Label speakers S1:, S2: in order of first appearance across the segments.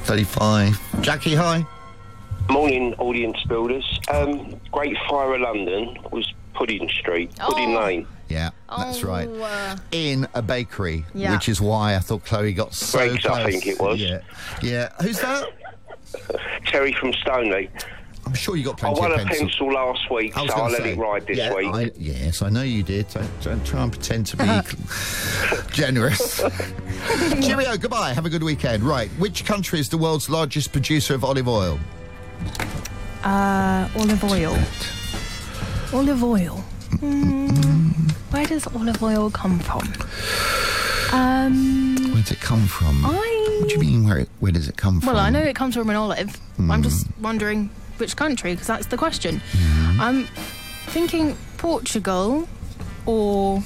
S1: 35. Jackie, hi.
S2: Morning, audience builders. Great Fire of London was Pudding Street, Pudding Lane.
S1: Yeah, that's right. In a bakery, which is why I thought Chloe got so
S2: Greg's,
S1: close.
S2: I think it was.
S1: Yeah. Who's that?
S2: Terry from Stoneleigh.
S1: I'm sure you got
S2: I
S1: plenty
S2: won
S1: of
S2: a
S1: pencils.
S2: pencil last week, so I let it ride this week.
S1: Yes, I know you did. Don't try and pretend to be generous. Cheerio, goodbye. Have a good weekend. Right, which country is the world's largest producer of olive oil?
S3: Olive oil. Olive oil. Where does olive oil come from?
S1: Where does it come from? What do you mean, where does it come from?
S3: Well, I know it comes from an olive. I'm just wondering which country, because that's the question. I'm thinking Portugal or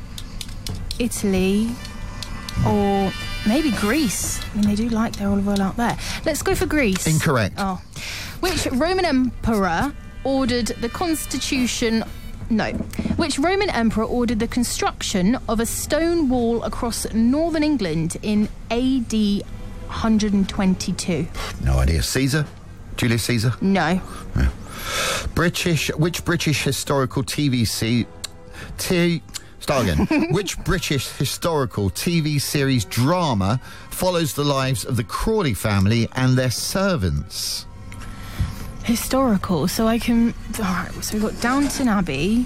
S3: Italy or maybe Greece. I mean, they do like their olive oil out there. Let's go for Greece.
S1: Incorrect.
S3: Oh. Which Roman emperor ordered the constitution... No. Which Roman emperor ordered the construction of a stone wall across northern England in AD 122?
S1: No idea. Caesar? Julius Caesar?
S3: No.
S1: Yeah. Which British historical Which British historical TV series drama follows the lives of the Crawley family and their servants?
S3: Historical, so I can... Alright, so we've got Downton Abbey.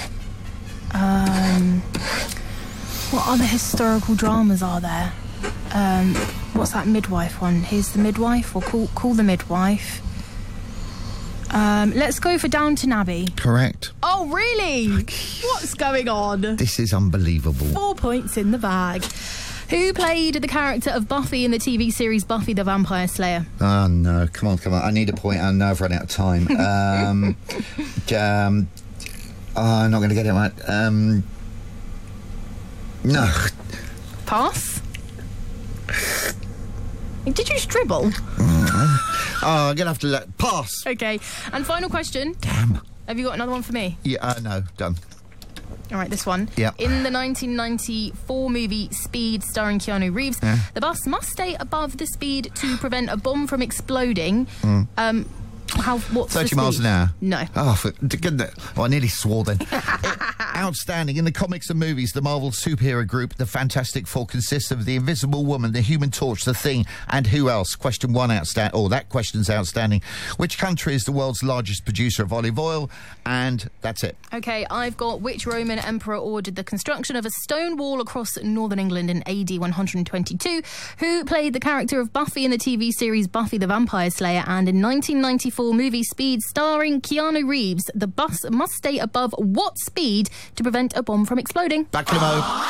S3: What other historical dramas are there? What's that midwife one? Here's the Midwife, or Call the Midwife. Let's go for Downton Abbey.
S1: Correct.
S3: Oh, really? What's going on?
S1: This is unbelievable.
S3: 4 points in the bag. Who played the character of Buffy in the TV series Buffy the Vampire Slayer?
S1: Oh, no. Come on. I need a point. I know I've run out of time. I'm not going to get it right. No.
S3: Pass? Did you scribble?
S1: I'm going to have to pass.
S3: Okay. And final question.
S1: Damn.
S3: Have you got another one for me?
S1: Yeah, no. Done.
S3: All right, this one.
S1: Yeah.
S3: In the 1994 movie Speed, starring Keanu Reeves, the bus must stay above the speed to prevent a bomb from exploding. What's
S1: 30
S3: the
S1: miles
S3: speed?
S1: an hour.
S3: No.
S1: Oh, I nearly swore then. Outstanding. In the comics and movies, the Marvel superhero group, the Fantastic Four, consists of the Invisible Woman, the Human Torch, the Thing, and who else? Question one outstanding. Oh, that question's outstanding. Which country is the world's largest producer of olive oil? And that's it.
S3: Okay, I've got which Roman emperor ordered the construction of a stone wall across northern England in AD 122? Who played the character of Buffy in the TV series Buffy the Vampire Slayer? And in 1994 movie Speed, starring Keanu Reeves, the bus must stay above what speed to prevent a bomb from exploding?
S1: Back to the Mo.